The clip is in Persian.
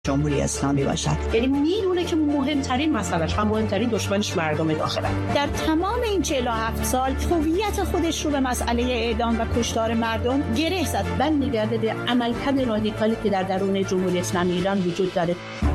جمهوری اسلامی باشد. یعنی میدونه که مهمترین مسئلهش و مهمترین دشمنش مردم داخله. در تمام این 47 سال هویت خودش رو به مسئله اعدام و کشتار مردم گره زد. بند میگرده به عملکرد رادیکالی که در درون جمهوری اسلامی ایران وجود داره.